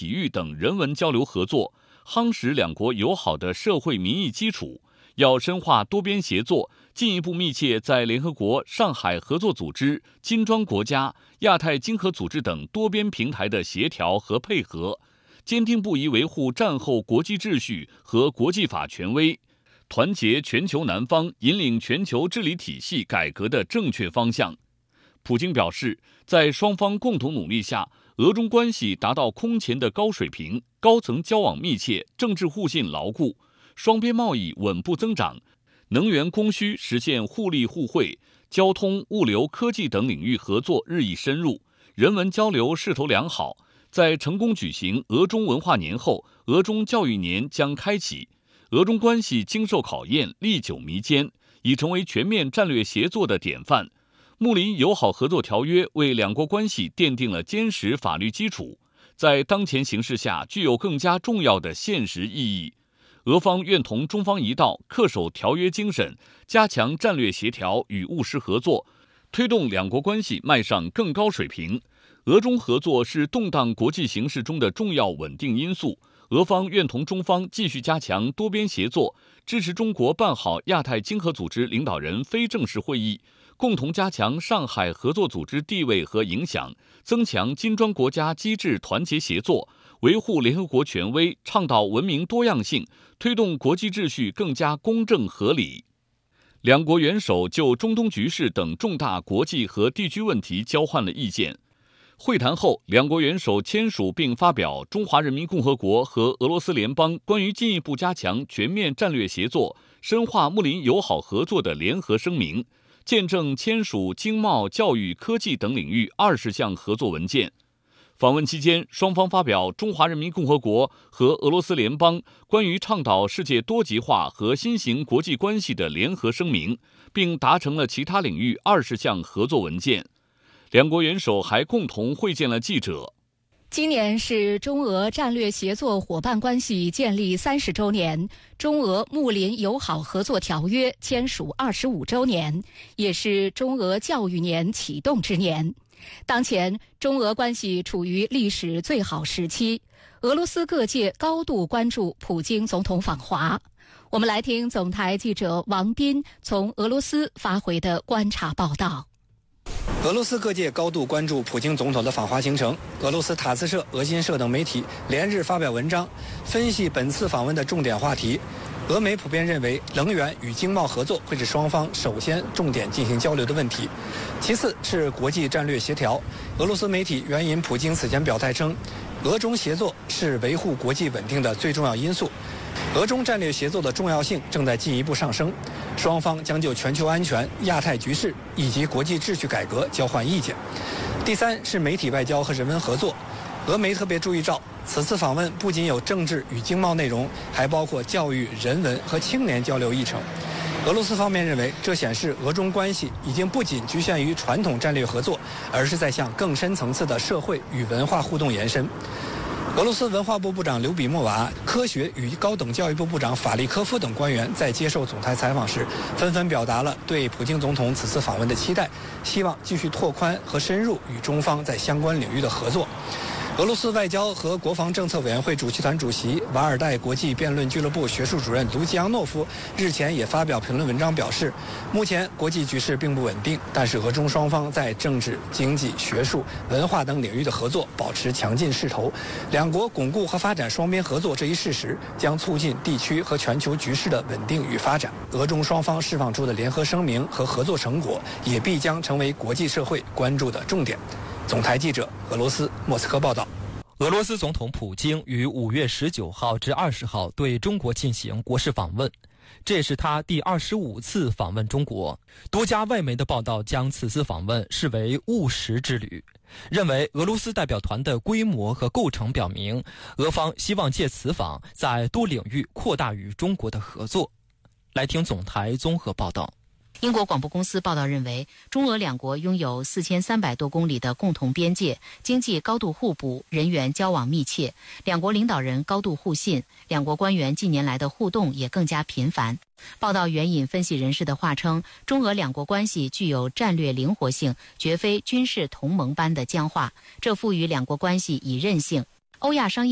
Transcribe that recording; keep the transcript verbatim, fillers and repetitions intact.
体育等人文交流合作，夯实两国友好的社会民意基础。要深化多边协作，进一步密切在联合国、上海合作组织、金砖国家、亚太经合组织等多边平台的协调和配合，坚定不移维护战后国际秩序和国际法权威，团结全球南方，引领全球治理体系改革的正确方向。普京表示，在双方共同努力下，俄中关系达到空前的高水平，高层交往密切，政治互信牢固，双边贸易稳步增长，能源供需实现互利互惠，交通、物流、科技等领域合作日益深入，人文交流势头良好。在成功举行俄中文化年后，俄中教育年将开启，俄中关系经受考验，历久弥坚，已成为全面战略协作的典范。睦邻友好合作条约为两国关系奠定了坚实法律基础，在当前形势下具有更加重要的现实意义。俄方愿同中方一道，恪守条约精神，加强战略协调与务实合作，推动两国关系迈上更高水平。俄中合作是动荡国际形势中的重要稳定因素，俄方愿同中方继续加强多边协作，支持中国办好亚太经合组织领导人非正式会议，共同加强上海合作组织地位和影响，增强金砖国家机制团结协作，维护联合国权威，倡导文明多样性，推动国际秩序更加公正合理。两国元首就中东局势等重大国际和地区问题交换了意见。会谈后，两国元首签署并发表《中华人民共和国和俄罗斯联邦关于进一步加强全面战略协作、深化睦邻友好合作的联合声明》，见证签署经贸、教育、科技等领域二十项合作文件。访问期间，双方发表中华人民共和国和俄罗斯联邦关于倡导世界多极化和新型国际关系的联合声明，并达成了其他领域二十项合作文件。两国元首还共同会见了记者。 今年是中俄战略协作伙伴关系建立三十周年，中俄睦邻友好合作条约签署二十五周年，也是中俄教育年启动之年。当前，中俄关系处于历史最好时期，俄罗斯各界高度关注普京总统访华。我们来听总台记者王斌从俄罗斯发回的观察报道。 俄罗斯各界高度关注普京总统的访华行程，俄罗斯塔斯社、俄新社等媒体连日发表文章，分析本次访问的重点话题。俄媒普遍认为，能源与经贸合作会是双方首先重点进行交流的问题，其次是国际战略协调。俄罗斯媒体援引普京此前表态称，俄中协作是维护国际稳定的最重要因素。俄中战略协作的重要性正在进一步上升，双方将就全球安全、亚太局势以及国际秩序改革交换意见。第三是媒体外交和人文合作，俄媒特别注意到，此次访问不仅有政治与经贸内容，还包括教育、人文和青年交流议程。俄罗斯方面认为，这显示俄中关系已经不仅局限于传统战略合作，而是在向更深层次的社会与文化互动延伸。俄罗斯文化部部长刘比莫娃、科学与高等教育部部长法利科夫等官员在接受总台采访时，纷纷表达了对普京总统此次访问的期待，希望继续拓宽和深入与中方在相关领域的合作。俄罗斯外交和国防政策委员会主席团主席瓦尔代国际辩论俱乐部学术主任卢吉扬诺夫日前也发表评论文章表示，目前国际局势并不稳定，但是俄中双方在政治、经济、学术、文化等领域的合作保持强劲势头，两国巩固和发展双边合作这一事实将促进地区和全球局势的稳定与发展。俄中双方释放出的联合声明和合作成果也必将成为国际社会关注的重点。总台记者俄罗斯莫斯科报道。 俄罗斯总统普京于五月十九号至二十号对中国进行国事访问，这也是他第二十五次访问中国。多家外媒的报道将此次访问视为务实之旅，认为俄罗斯代表团的规模和构成表明，俄方希望借此访在多领域扩大与中国的合作。来听总台综合报道。 英国广播公司报道认为，中俄两国拥有四千三百多公里的共同边界，经济高度互补，人员交往密切，两国领导人高度互信，两国官员近年来的互动也更加频繁。报道援引分析人士的话称，中俄两国关系具有战略灵活性，绝非军事同盟般的僵化，这赋予两国关系以韧性。欧亚商业